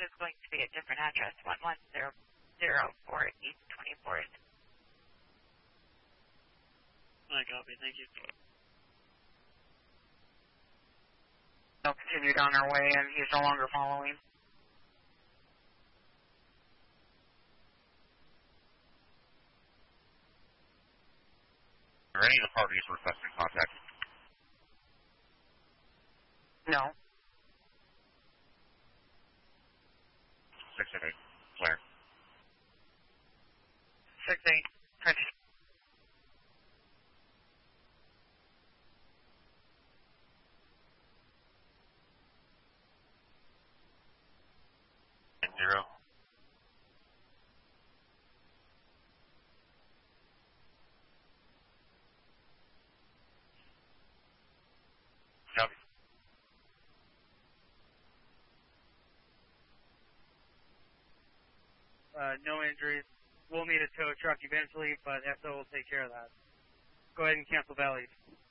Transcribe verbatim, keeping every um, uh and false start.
is going to be a different address, one one zero zero four East twenty-fourth. I copy, thank you. We'll continue down our way, and he's no longer following. Are any of the parties requesting contact? No. six eight eight, clear. six eight, touch. Zero. Copy. Uh, no injuries. We'll need a tow truck eventually, but F O will take care of that. Go ahead and cancel Valley.